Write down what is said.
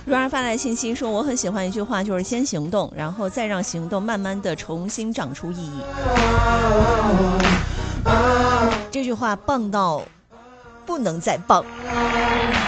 如儿发来信息说，我很喜欢一句话，就是先行动，然后再让行动慢慢的重新长出意义。这句话棒到不能再棒。